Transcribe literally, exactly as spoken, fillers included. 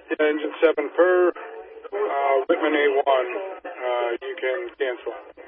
Yeah, engine seven per, uh, Whitman A one, uh, you can cancel.